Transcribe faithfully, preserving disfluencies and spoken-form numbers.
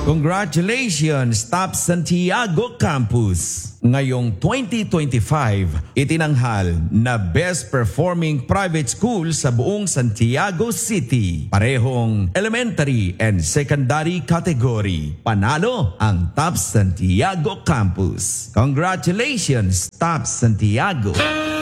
Congratulations, Top Santiago Campus! Ngayong twenty twenty-five, itinanghal na Best Performing Private School sa buong Santiago City. Parehong elementary and secondary category. Panalo ang Top Santiago Campus. Congratulations, Top Santiago!